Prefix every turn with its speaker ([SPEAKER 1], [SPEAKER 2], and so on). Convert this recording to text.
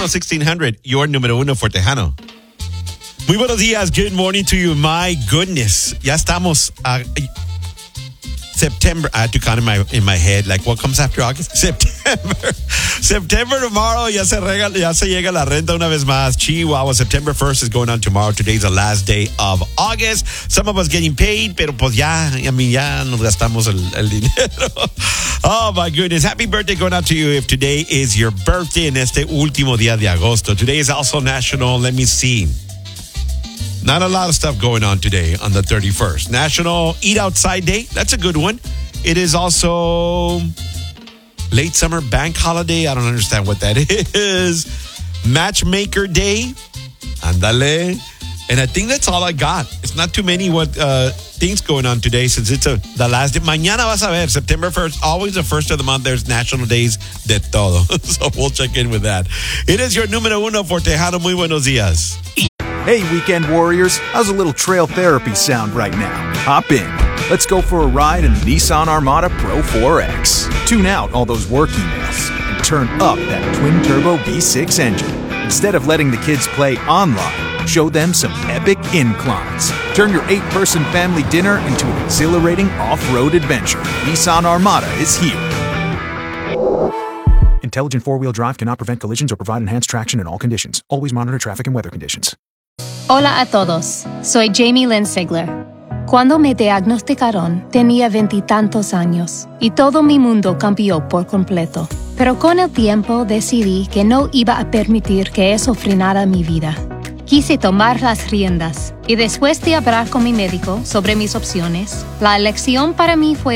[SPEAKER 1] 1600, your número uno for Tejano. Muy buenos días. Good morning to you. My goodness. Ya estamos September. I had to count in my head, like what comes after August? September tomorrow. Ya se llega la renta una vez más. Chihuahua. September 1st is going on tomorrow. Today's the last day of August. Some of us getting paid, pero pues ya nos gastamos el dinero. Oh my goodness. Happy birthday going out to you if today is your birthday en este último día de agosto. Today is also National, let me see. Not a lot of stuff going on today on the 31st. National Eat Outside Day. That's a good one. It is also Late Summer Bank Holiday. I don't understand what that is. Matchmaker Day. Andale. And I think that's all I got. It's not too many things going on today since it's the last day. Mañana vas a ver, September 1st, always the first of the month, there's National Days de todo. So we'll check in with that. It is your número uno for Tejano. Muy buenos días.
[SPEAKER 2] Hey, weekend warriors, how's a little trail therapy sound right now? Hop in. Let's go for a ride in the Nissan Armada Pro 4X. Tune out all those work emails and turn up that twin-turbo V6 engine. Instead of letting the kids play online, show them some epic inclines. Turn your 8-person family dinner into an exhilarating off-road adventure. Nissan Armada is here. Intelligent four-wheel drive cannot prevent collisions or provide enhanced traction in all conditions. Always monitor traffic and weather conditions.
[SPEAKER 3] Hola a todos, soy Jamie Lynn Sigler. Cuando me diagnosticaron, tenía 20 años y todo mi mundo cambió por completo. Pero con el tiempo decidí que no iba a permitir que eso frenara mi vida. Quise tomar las riendas y después de hablar con mi médico sobre mis opciones, la elección para mí fue